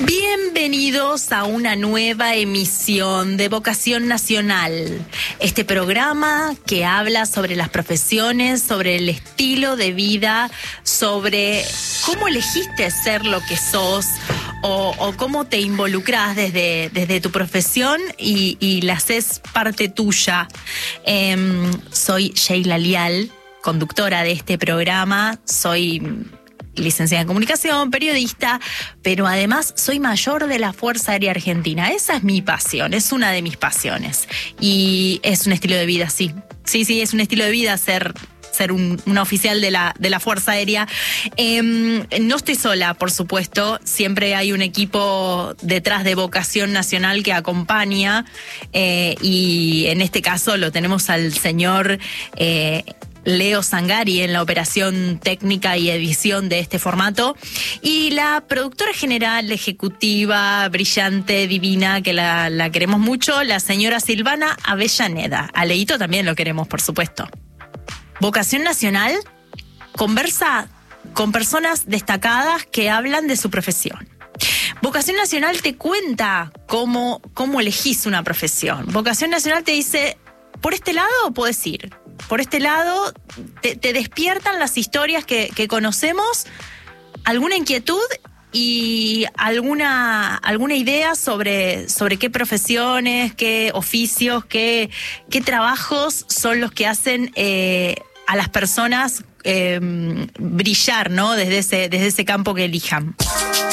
Bienvenidos a una nueva emisión de Vocación Nacional, este programa que habla sobre las profesiones, sobre el estilo de vida, sobre cómo elegiste ser lo que sos o cómo te involucras desde tu profesión y la haces parte tuya. Soy Sheila Lial, conductora de este programa, soy licenciada en comunicación, periodista, pero además soy mayor de la Fuerza Aérea Argentina. Esa es mi pasión, es una de mis pasiones. Y es un estilo de vida, sí. Sí, es un estilo de vida ser una oficial de la Fuerza Aérea. No estoy sola, por supuesto. Siempre hay un equipo detrás de Vocación Nacional que acompaña. Y en este caso lo tenemos al señor Leo Zangari en la operación técnica y edición de este formato, y la productora general, ejecutiva, brillante, divina, que la queremos mucho, la señora Silvana Avellaneda. A Leito también lo queremos, por supuesto. Vocación Nacional conversa con personas destacadas que hablan de su profesión. Vocación Nacional te cuenta cómo elegís una profesión. Vocación Nacional te dice, por este lado podés ir. Por este lado te despiertan las historias que conocemos, alguna inquietud y alguna idea sobre qué profesiones, qué oficios, qué trabajos son los que hacen a las personas brillar, ¿no? Desde ese campo que elijan.